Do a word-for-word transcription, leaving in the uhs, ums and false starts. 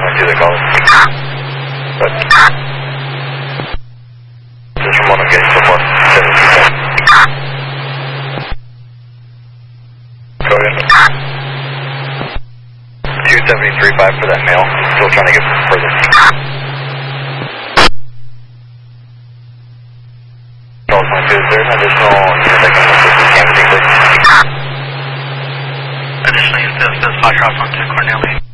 twenty-two that calls. But just from what I'm getting so far, seven two seven. Go ahead. two seventy-three point five for that male. Still trying to get further. Call twenty-two, is there an additional unit that can assist with canvassing, please? Additional unit, this is Foxtrot one two Cornelia.